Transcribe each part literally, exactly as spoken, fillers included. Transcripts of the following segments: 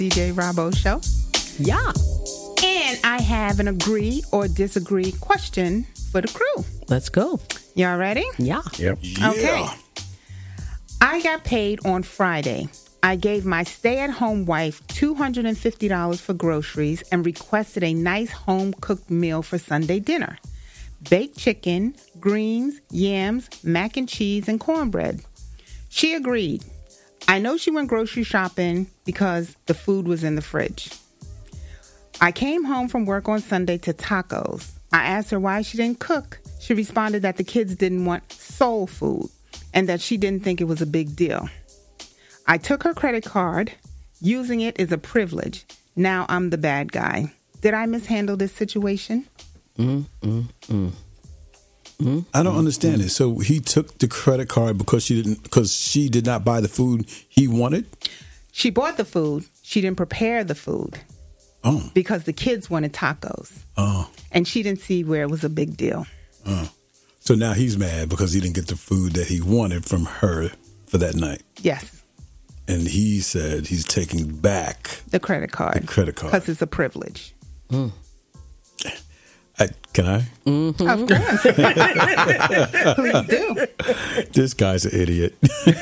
D J Rabo Show. Yeah. And I have an agree or disagree question for the crew. Let's go. Y'all ready? Yeah. Yep. Okay. Yeah. I got paid on Friday. I gave my stay-at-home wife two hundred fifty dollars for groceries and requested a nice home-cooked meal for Sunday dinner. Baked chicken, greens, yams, mac and cheese, and cornbread. She agreed. I know she went grocery shopping because the food was in the fridge. I came home from work on Sunday to tacos. I asked her why she didn't cook. She responded that the kids didn't want soul food and that she didn't think it was a big deal. I took her credit card. Using it is a privilege. Now I'm the bad guy. Did I mishandle this situation? Mm, mm, mm. Mm, I don't mm, understand mm. it. So he took the credit card because she didn't because she did not buy the food he wanted? She bought the food. She didn't prepare the food. Oh. Because the kids wanted tacos. Oh. And she didn't see where it was a big deal. Oh. So now he's mad because he didn't get the food that he wanted from her for that night. Yes. And he said he's taking back the credit card. The credit card. Because it's a privilege. Mm. I, can I? Mm-hmm. Of course. Please do. This guy's an idiot.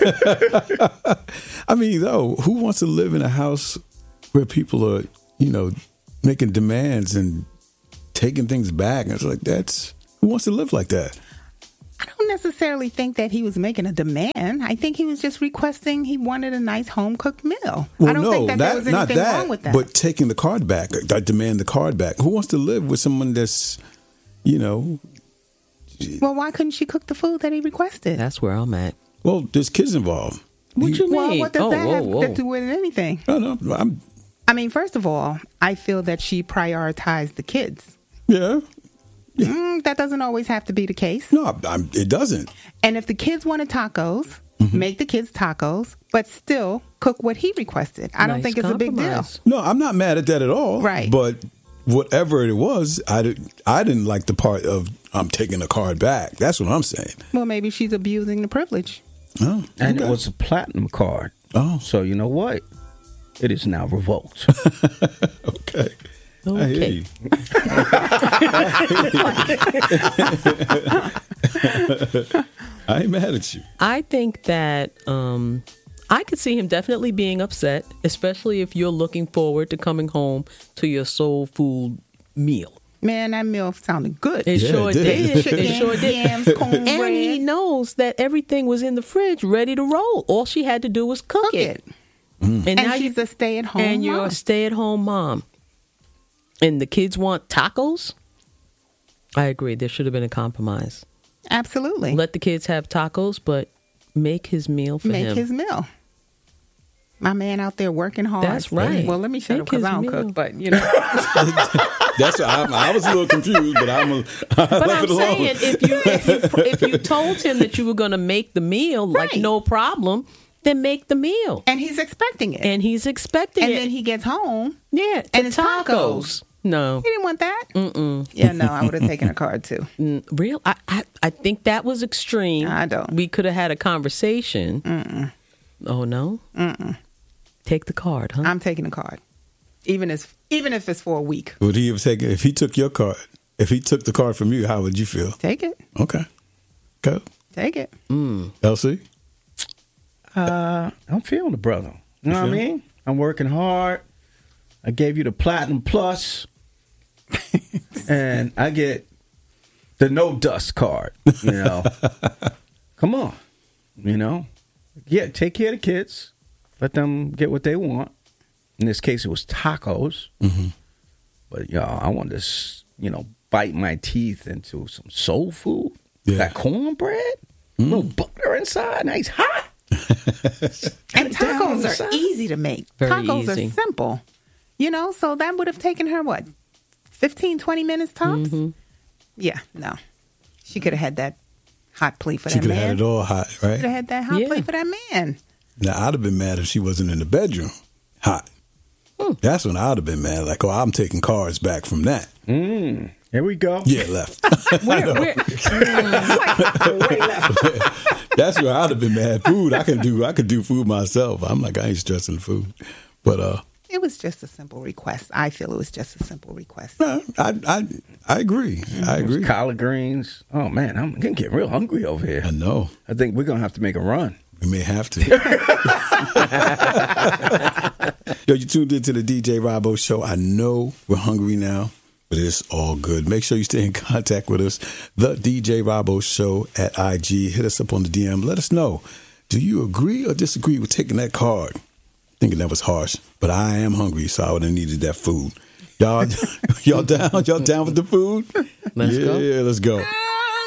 I mean, though, who wants to live in a house where people are, you know, making demands and taking things back? And it's like, that's, who wants to live like that? I don't necessarily think that he was making a demand. I think he was just requesting he wanted a nice home-cooked meal. Well, I don't no, think that, that there was not anything that, wrong with that. but taking the card back, I demand the card back. Who wants to live with someone that's, you know... Well, why couldn't she cook the food that he requested? That's where I'm at. Well, there's kids involved. What he, you mean? Well, what does oh, that whoa, have whoa. to do with anything? No, no, I'm... I mean, first of all, I feel that she prioritized the kids. Yeah. Yeah. Mm, that doesn't always have to be the case. No, I'm, it doesn't. And if the kids wanted tacos, mm-hmm. make the kids tacos, but still cook what he requested. I Nice don't think it's a big deal. compromise. No, I'm not mad at that at all. Right. But whatever it was, I, did, I didn't like the part of I'm taking the card back. That's what I'm saying. Well, maybe she's abusing the privilege. Oh, And okay. it was a platinum card. Oh. So you know what? It is now revoked. Okay. Okay. I hear you. I ain't mad at you. I think that um, I could see him definitely being upset, especially if you're looking forward to coming home to your soul food meal. Man, that meal sounded good. It Yeah, sure it did. did. Chicken, It sure did. yams, cornbread. And he knows that everything was in the fridge, ready to roll. All she had to do was cook, Cook it. it. Mm. And, And now she's you, a stay-at-home and you're mom. a stay-at-home mom. And the kids want tacos. I agree. There should have been a compromise. Absolutely. Let the kids have tacos, but make his meal for Make him. his meal. My man out there working hard. That's right. Well, let me shut Make up because his I don't meal. cook, but you know. That's what I, I was a little confused, but I'm a, I But left I'm it alone. saying, if you, if you if you told him that you were going to make the meal, like Right. no problem, then make the meal. And he's expecting it. And he's expecting And it. then he gets home. yeah, and the it's tacos. No, He didn't want that. Mm-mm. Yeah, no, I would have taken a card too. Mm, real. I, I I think that was extreme. I don't. We could have had a conversation. Mm-mm. Oh no. Mm-mm. Take the card, huh? I'm taking a card, even if even if it's for a week. Would he have taken, if he took your card, if he took the card from you, how would you feel? Take it. Okay. Go. Take it. Mm. Elsie? Uh, I'm feeling the brother. You know what I feel? mean? I'm working hard. I gave you the platinum plus, and I get the no dust card. You know, come on. You know, yeah. Take care of the kids. Let them get what they want. In this case, it was tacos. Mm-hmm. But y'all, I want to, s- you know, bite my teeth into some soul food. Yeah. Got cornbread, a Mm. little butter inside, nice hot. And Cut down on tacos the are side. easy to make. Very tacos easy. are simple. You know, so that would have taken her, what, fifteen, twenty minutes tops? Mm-hmm. Yeah, no. She could have had that hot plate for She that could have man. had it all hot, right? Could have had that hot Yeah. plate for that man. Now, I'd have been mad if she wasn't in the bedroom hot. Hmm. That's when I'd have been mad. Like, oh, I'm taking cards back from that. Mm, here we go. Yeah, left. Where, where, That's where I'd have been mad. Food, I can do. I could do food myself. I'm like, I ain't stressing food. But uh, It was just a simple request. I feel it was just a simple request. No, I I I agree. I agree. Collard greens. Oh man, I'm gonna get real hungry over here. I know. I think we're gonna have to make a run. We may have to. Yo, you tuned into the D J Rabo Show. I know we're hungry now, but it's all good. Make sure you stay in contact with us. The D J Rabo Show at I G. Hit us up on the D M. Let us know. Do you agree or disagree with taking that card? Thinking that was harsh, but I am hungry, so I would have needed that food. Y'all, y'all down? Y'all down with the food? Let's yeah, go. Yeah, let's go.